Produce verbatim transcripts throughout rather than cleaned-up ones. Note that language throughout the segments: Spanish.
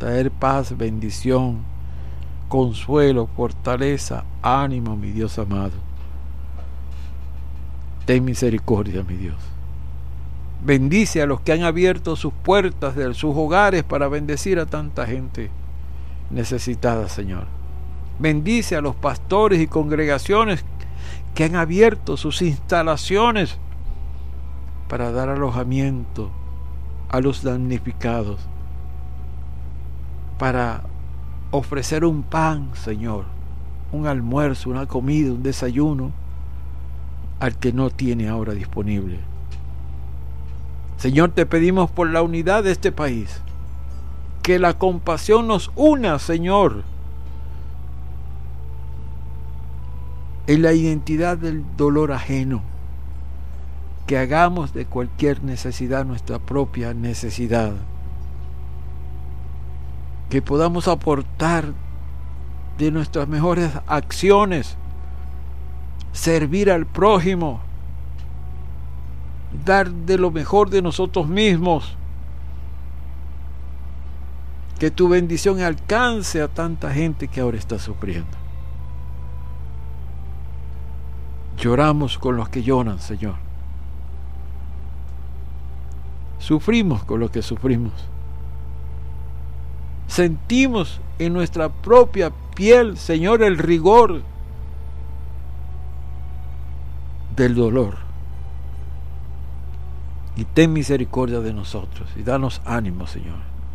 traer paz, bendición, consuelo, fortaleza, ánimo, mi Dios amado. Ten misericordia, mi Dios. Bendice a los que han abierto sus puertas de sus hogares para bendecir a tanta gente necesitada, Señor. Bendice a los pastores y congregaciones que han abierto sus instalaciones para dar alojamiento a los damnificados, para ofrecer un pan, Señor, un almuerzo, una comida, un desayuno al que no tiene ahora disponible. Señor, te pedimos por la unidad de este país, que la compasión nos una, Señor, en la identidad del dolor ajeno, que hagamos de cualquier necesidad nuestra propia necesidad, que podamos aportar de nuestras mejores acciones, servir al prójimo, dar de lo mejor de nosotros mismos, que tu bendición alcance a tanta gente que ahora está sufriendo. Lloramos con los que lloran, Señor. Sufrimos con los que sufrimos. Sentimos en nuestra propia piel, Señor, el rigor del dolor. Y ten misericordia de nosotros y danos ánimo, Señor.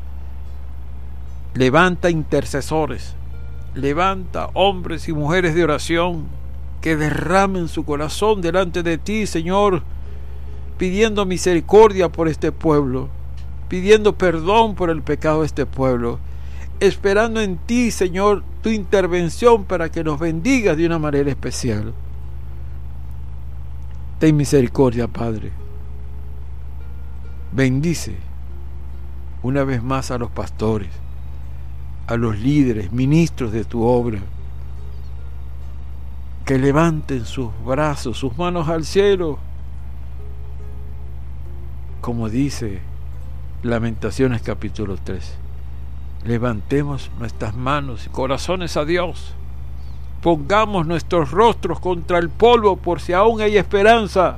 Levanta intercesores, levanta hombres y mujeres de oración que derramen su corazón delante de ti, Señor, pidiendo misericordia por este pueblo, pidiendo perdón por el pecado de este pueblo, esperando en ti, Señor, tu intervención para que nos bendigas de una manera especial. Ten misericordia, Padre. Bendice una vez más a los pastores, a los líderes, ministros de tu obra, que levanten sus brazos, sus manos al cielo, como dice Lamentaciones capítulo tres. Levantemos nuestras manos y corazones a Dios, pongamos nuestros rostros contra el polvo por si aún hay esperanza.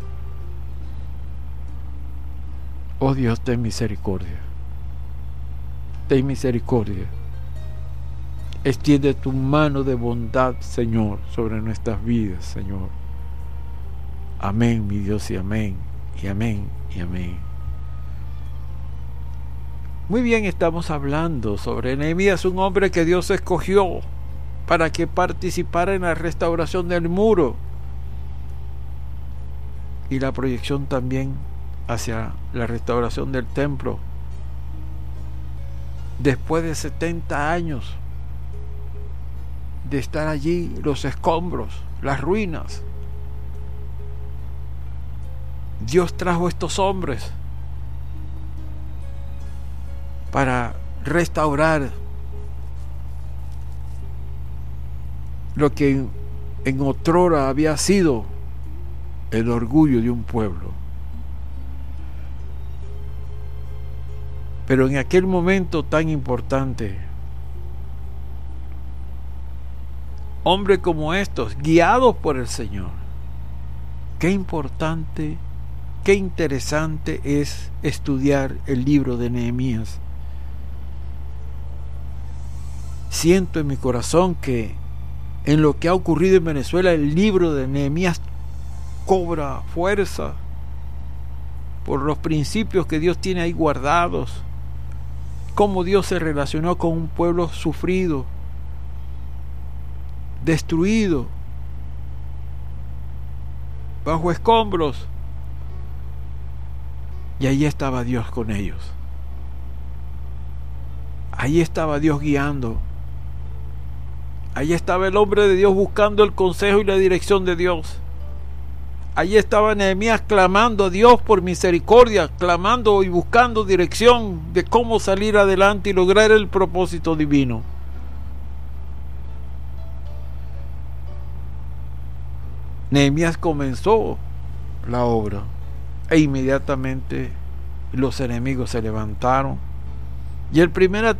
Oh Dios, ten misericordia, ten misericordia. Extiende tu mano de bondad, Señor, sobre nuestras vidas, Señor. Amén, mi Dios, y amén, y amén, y amén. Muy bien, estamos hablando sobre Nehemías, un hombre que Dios escogió para que participara en la restauración del muro y la proyección también hacia la restauración del templo. Después de setenta años de estar allí, los escombros, las ruinas, Dios trajo a estos hombres para restaurar lo que en, en otrora había sido el orgullo de un pueblo. Pero en aquel momento tan importante, hombres como estos, guiados por el Señor, qué importante, qué interesante es estudiar el libro de Nehemías. Siento en mi corazón que en lo que ha ocurrido en Venezuela, el libro de Nehemías cobra fuerza por los principios que Dios tiene ahí guardados, cómo Dios se relacionó con un pueblo sufrido, destruido, bajo escombros, y ahí estaba Dios con ellos. Ahí estaba Dios guiando. Ahí estaba el hombre de Dios buscando el consejo y la dirección de Dios. Allí estaba Nehemías clamando a Dios por misericordia, clamando y buscando dirección de cómo salir adelante y lograr el propósito divino. Nehemías comenzó la obra e inmediatamente los enemigos se levantaron y el primer